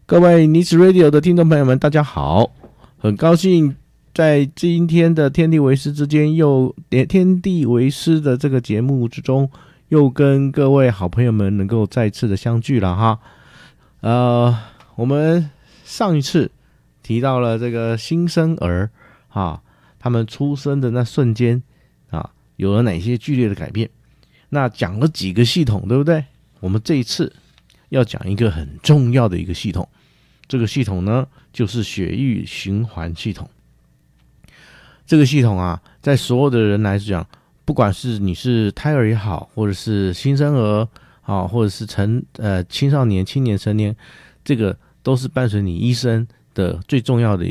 各位尼斯 Radio 的听众朋友们，大家好！很高兴在今天的天地为师之间，天地为师的这个节目之中，又跟各位好朋友们能够再次的相聚了哈。我们上一次提到了这个新生儿啊，他们出生的那瞬间啊，有了哪些剧烈的改变？那讲了几个系统，对不对？我们这一次要讲一个很重要的一个系统。这个系统呢，就是血液循环系统。这个系统啊，在所有的人来讲，不管是你是胎儿也好，或者是新生儿啊，或者是青少年、青年、成年，这个都是伴随你一生的最重要的